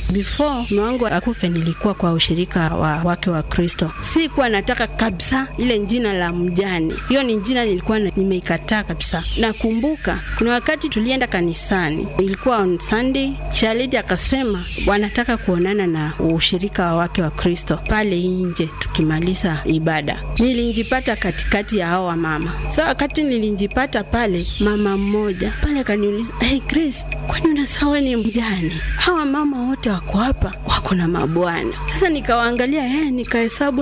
Before mume wangu akufe nilikuwa kwa ushirika wa wake wa Kristo. Sikuwa nataka kabisa ile jina la mjane. Hiyo ni jina nilikuwa nimeikataa kabisa. Nakumbuka kuna wakati tulienda kanisani. Ilikuwa on Sunday, Charlie akasema wanataka kuonana na ushirika wa wake wa Kristo pale nje tukimaliza ibada. Nilijipata katikati ya hao mama. So wakati nilijipata pale, mama mmoja pale kaniuliza, "Hey Grace, kwani unasawa ni mjane? Hawa mama wote wako hapa wako na mabwana." Sasa nikawaangalia, nikahesabu,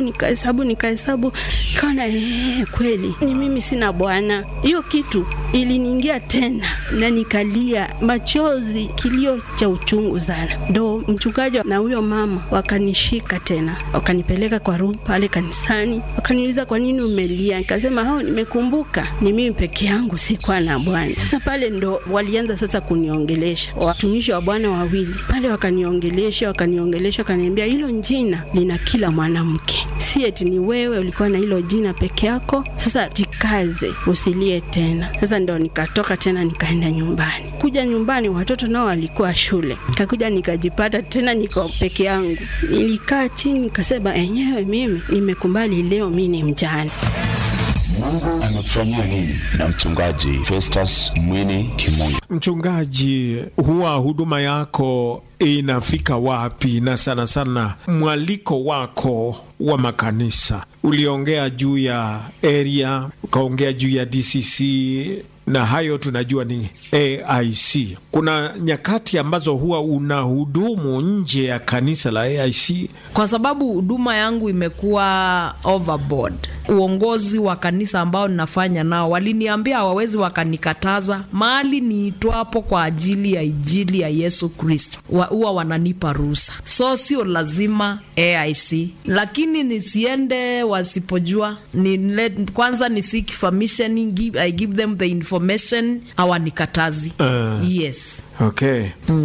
nikaona kweli ni mimi sina bwana. Hiyo kitu iliniingia tena na nikalia machozi, kilio cha uchungu sana. Ndo mchungaji na huyo mama wakanishika tena, wakanipeleka kwa room pale kanisani, wakaniuliza kwa nini umelia. Nikasema nimekumbuka ni mimi peke yangu sikuwa na bwana. Sasa pale ndo walianza sasa kuniongelesha watumishi wa Bwana wawili pale, wakaniongelesha wakaniambia hilo jina lina kila mwanamke, si eti ni wewe ulikuwa na hilo jina peke yako, sasa jikaze usilie tena. Sasa ndo nikatoka tena nikaenda nyumbani. Kuja nyumbani watoto nao walikuwa shule, nikakuja nikajipata tena niko peke yangu. Nilikaa chini nikasema enyewe mimi nimekubali leo mimi ni mjane. Mungu anafanyia nini na mchungaji Festus Mwini Kimungu? Mchungaji, huwa huduma yako inafika wapi, na sana sana mwaliko wako wa makanisa? Uliongea juu ya area, ukaongea juu ya DCC, na hayo tunajua ni AIC. Kuna nyakati ambazo huwa unahudumu nje ya kanisa la AIC? Kwa sababu huduma yangu imekuwa overboard. Uongozi wa kanisa ambao ninafanya nao waliniambia hawawezi wakanikataza mahali niitwapo kwa ajili ya injili ya Yesu Kristo. Huwa wananipa ruhusa. So sio lazima AIC. Lakini nisiende wasipojua. Kwanza ni seek permission, I give them the information, hawanikatazi. Yes. Okay.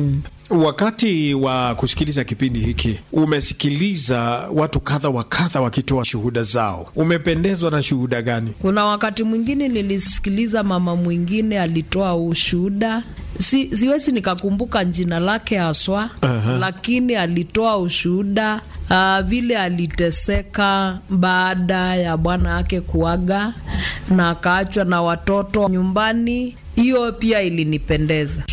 Wakati wa kusikiliza kipindi hiki umesikiliza watu kadha wa kadha wakitoa shuhuda zao. Umependezwa na shuhuda gani? Kuna wakati mwingine nilisikiliza mama mwingine alitoa ushuhuda. Siwezi nikakumbuka jina lake haswa, lakini alitoa ushuhuda vile aliteseka baada ya bwana yake kuaga na akaachwa na watoto nyumbani. Hiyo pia ilinipendeza.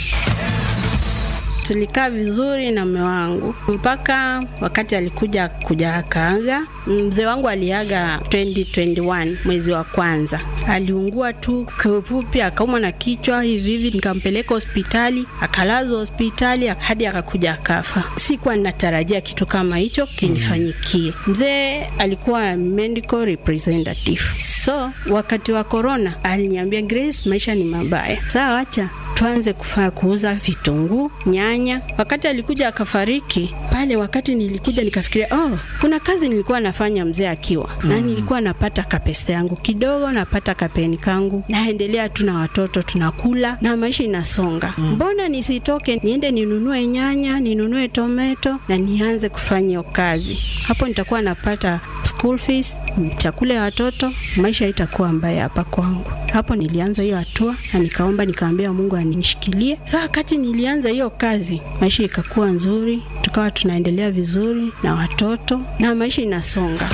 Tulikaa vizuri na mume wangu mpaka wakati alikuja akaaga. Mzee wangu aliaga 2021 mwezi wa kwanza. Aliungua tu kifupi, akaumwa na kichwa hivi, nikampeleka hospitali, akalazwa hospitali hadi akakuja akafa. Sikuwa ninatarajia kitu kama hicho kinifanyikie. Mzee alikuwa medical representative. So wakati wa corona aliniambia, Grace, maisha ni mabaya. Sawa, acha tuanze kuuza vitunguu, nyanya. Wakati alikuja akafariki pale, wakati nilikuja nikafikiria, kuna kazi nilikuwa nafanya mzee akiwa na nilikuwa napata kapesa yangu kidogo, napata kapeni kangu, naendelea tu na watoto tunakula na maisha inasonga. Mbona nisitoke niende ninunue nyanya, ninunue tomato na nianze kufanya hiyo kazi? Hapo nitakuwa napata school fees, chakula ya watoto, maisha itakuwa mbaya hapa kwangu. Hapo nilianza hiyo hatua na nikaambia Mungu anishikilie. Sasa wakati nilianza hiyo kazi, maisha ikakuwa nzuri, tukawa tunaendelea vizuri na watoto na maisha inasonga.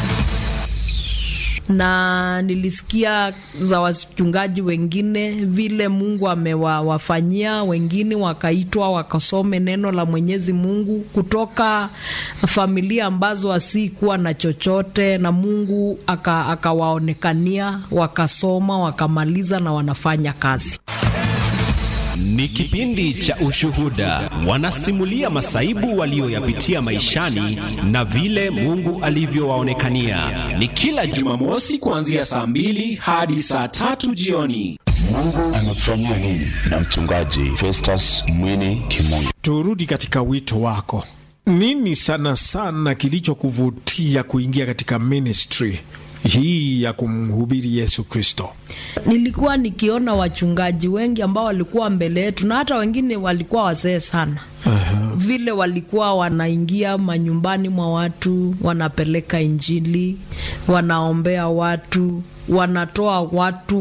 Na nilisikia za wachungaji wengine vile Mungu amewafanyia, wengine wakaitwa wakasome neno la Mwenyezi Mungu kutoka familia ambazo asikuwa na chochote, na Mungu akawaonekania, wakasoma, wakamaliza na wanafanya kazi. Ni kipindi cha Ushuhuda. Wanasimulia masaibu walioyapitia maishani na vile Mungu alivyowaonekania. Ni kila Jumamosi kuanzia saa 2 hadi saa 3 jioni. Mungu anafanyia nini na mchungaji Festus Mwini Kimungu? Turudi katika wito wako. Nini sana sana kilichokuvutia kuingia katika ministry hii ya kumhubiri Yesu Kristo? Nilikuwa nikiona wachungaji wengi ambao walikuwa mbele yetu, na hata wengine walikuwa wazee sana. Vile walikuwa wanaingia manyumbani mwa watu, wanapeleka injili, wanaombea watu, wanatoa watu